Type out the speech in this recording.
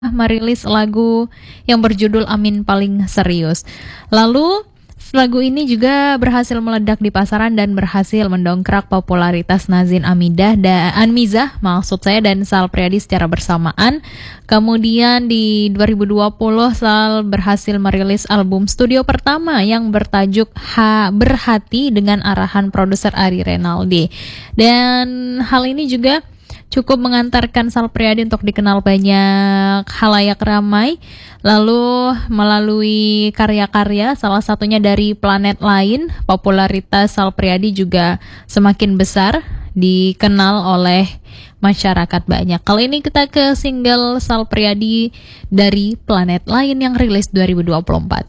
merilis lagu yang berjudul Amin Paling Serius. Lalu lagu ini juga berhasil meledak di pasaran dan berhasil mendongkrak popularitas Nazin Anmizah dan Sal Priadi secara bersamaan. Kemudian di 2020 Sal berhasil merilis album studio pertama yang bertajuk Berhati dengan arahan produser Ari Renaldi. Dan hal ini juga cukup mengantarkan Sal Priadi untuk dikenal banyak khalayak ramai. Lalu melalui karya-karya, salah satunya dari Planet Lain, popularitas Sal Priadi juga semakin besar, dikenal oleh masyarakat banyak. Kali ini kita ke single Sal Priadi dari Planet Lain yang rilis 2024.